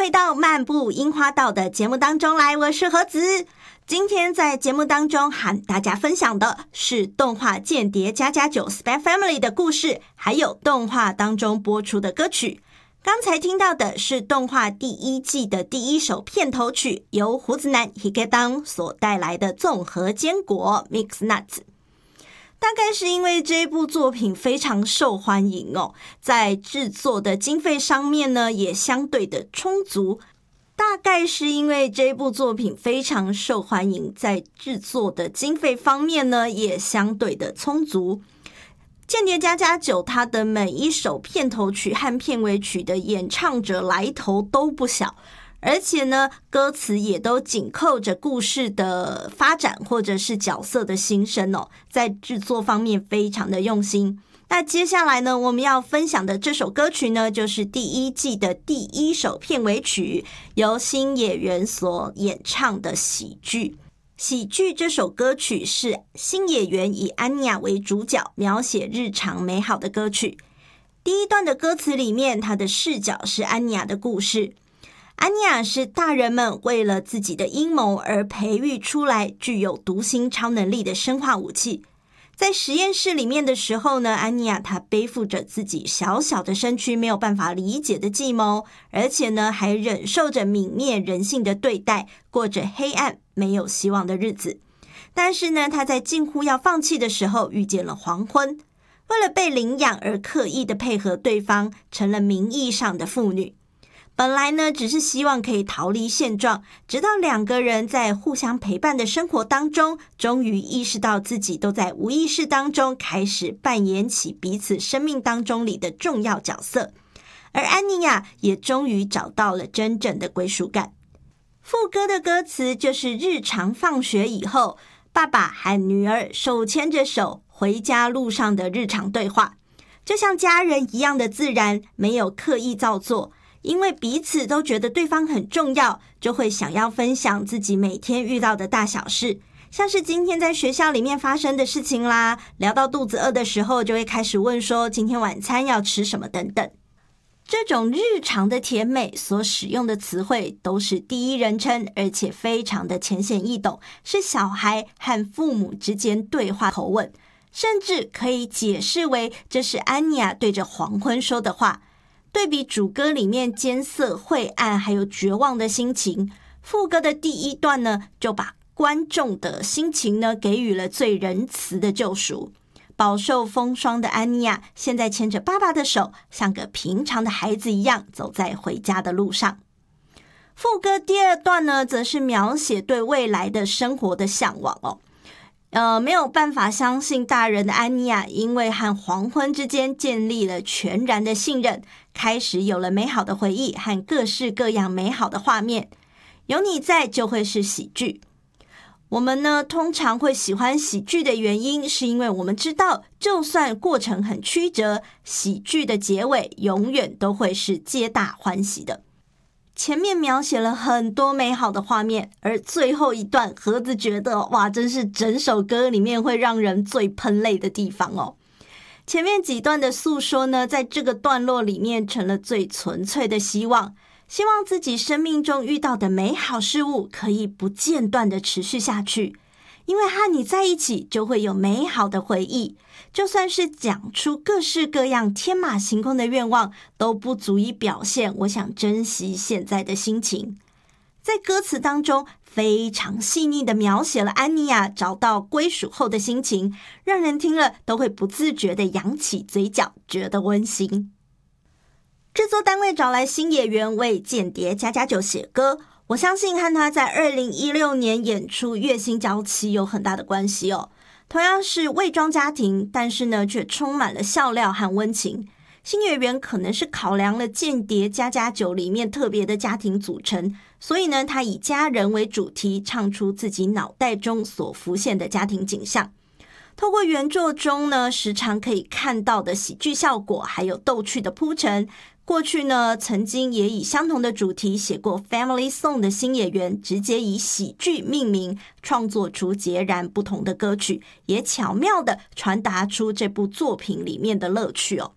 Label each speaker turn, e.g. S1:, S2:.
S1: 回到漫步樱花道的节目当中来，我是何子。今天在节目当中和大家分享的是动画《间谍家家酒 Spy Family》的故事，还有动画当中播出的歌曲。刚才听到的是动画第一季的第一首片头曲，由胡子男 Higetan 所带来的综合坚果 Mix Nuts。大概是因为这部作品非常受欢迎哦，在制作的经费上面呢也相对的充足。大概是因为这部作品非常受欢迎，在制作的经费方面呢也相对的充足。间谍家家酒它的每一首片头曲和片尾曲的演唱者来头都不小，而且呢歌词也都紧扣着故事的发展或者是角色的心声哦，在制作方面非常的用心。那接下来呢我们要分享的这首歌曲呢，就是第一季的第一首片尾曲，由新野原所演唱的喜剧。喜剧这首歌曲是新野原以安妮亚为主角，描写日常美好的歌曲。第一段的歌词里面，它的视角是安妮亚的故事。安妮亚是大人们为了自己的阴谋而培育出来具有读心超能力的生化武器。在实验室里面的时候呢，安妮亚她背负着自己小小的身躯没有办法理解的计谋，而且呢还忍受着泯灭人性的对待，过着黑暗没有希望的日子。但是呢她在近乎要放弃的时候遇见了黄昏，为了被领养而刻意的配合对方，成了名义上的父女。本来呢只是希望可以逃离现状，直到两个人在互相陪伴的生活当中，终于意识到自己都在无意识当中开始扮演起彼此生命当中里的重要角色。而安妮亚也终于找到了真正的归属感。副歌的歌词就是日常放学以后，爸爸和女儿手牵着手回家路上的日常对话，就像家人一样的自然，没有刻意造作。因为彼此都觉得对方很重要，就会想要分享自己每天遇到的大小事，像是今天在学校里面发生的事情啦，聊到肚子饿的时候就会开始问说今天晚餐要吃什么等等。这种日常的甜美所使用的词汇都是第一人称，而且非常的浅显易懂，是小孩和父母之间对话口吻，甚至可以解释为这是安妮亚对着黄昏说的话。对比主歌里面艰涩晦暗还有绝望的心情，副歌的第一段呢就把观众的心情呢给予了最仁慈的救赎。饱受风霜的安妮亚现在牵着爸爸的手，像个平常的孩子一样走在回家的路上。副歌第二段呢则是描写对未来的生活的向往哦。没有办法相信大人的安妮亚，因为和黄昏之间建立了全然的信任，开始有了美好的回忆和各式各样美好的画面。有你在就会是喜剧。我们呢通常会喜欢喜剧的原因，是因为我们知道就算过程很曲折，喜剧的结尾永远都会是皆大欢喜的。前面描写了很多美好的画面，而最后一段盒子觉得哇，真是整首歌里面会让人最喷泪的地方哦。前面几段的诉说呢，在这个段落里面成了最纯粹的希望，希望自己生命中遇到的美好事物可以不间断的持续下去，因为和你在一起就会有美好的回忆，就算是讲出各式各样天马行空的愿望，都不足以表现我想珍惜现在的心情。在歌词当中非常细腻的描写了安妮亚找到归属后的心情，让人听了都会不自觉地扬起嘴角，觉得温馨。制作单位找来新野原为间谍家家酒写歌，我相信和他在2016年演出月薪娇妻有很大的关系哦。同样是伪装家庭，但是呢却充满了笑料和温情。新野原可能是考量了间谍家家酒里面特别的家庭组成，所以呢他以家人为主题，唱出自己脑袋中所浮现的家庭景象。透过原作中呢时常可以看到的喜剧效果，还有逗趣的铺陈，过去呢曾经也以相同的主题写过 Family Song 的新野原，直接以喜剧命名，创作出截然不同的歌曲，也巧妙地传达出这部作品里面的乐趣哦。